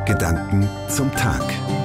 Gedanken zum Tag.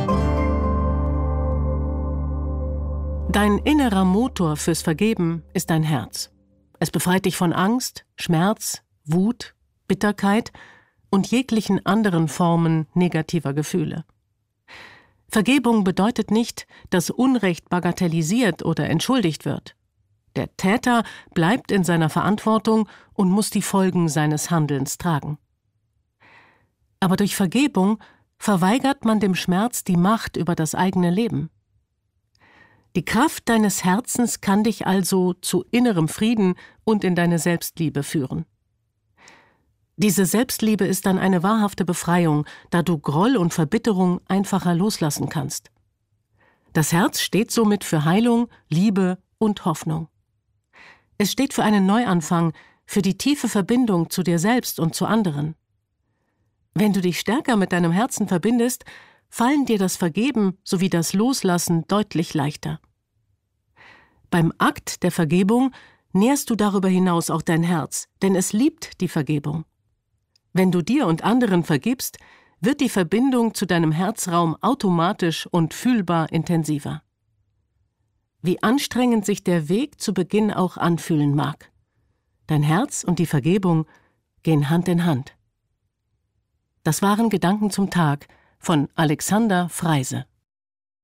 Dein innerer Motor fürs Vergeben ist dein Herz. Es befreit dich von Angst, Schmerz, Wut, Bitterkeit und jeglichen anderen Formen negativer Gefühle. Vergebung bedeutet nicht, dass Unrecht bagatellisiert oder entschuldigt wird. Der Täter bleibt in seiner Verantwortung und muss die Folgen seines Handelns tragen. Aber durch Vergebung verweigert man dem Schmerz die Macht über das eigene Leben. Die Kraft deines Herzens kann dich also zu innerem Frieden und in deine Selbstliebe führen. Diese Selbstliebe ist dann eine wahrhafte Befreiung, da du Groll und Verbitterung einfacher loslassen kannst. Das Herz steht somit für Heilung, Liebe und Hoffnung. Es steht für einen Neuanfang, für die tiefe Verbindung zu dir selbst und zu anderen. Wenn du dich stärker mit deinem Herzen verbindest, fallen dir das Vergeben sowie das Loslassen deutlich leichter. Beim Akt der Vergebung nährst du darüber hinaus auch dein Herz, denn es liebt die Vergebung. Wenn du dir und anderen vergibst, wird die Verbindung zu deinem Herzraum automatisch und fühlbar intensiver. Wie anstrengend sich der Weg zu Beginn auch anfühlen mag. Dein Herz und die Vergebung gehen Hand in Hand. Das waren Gedanken zum Tag von Alexander Freise.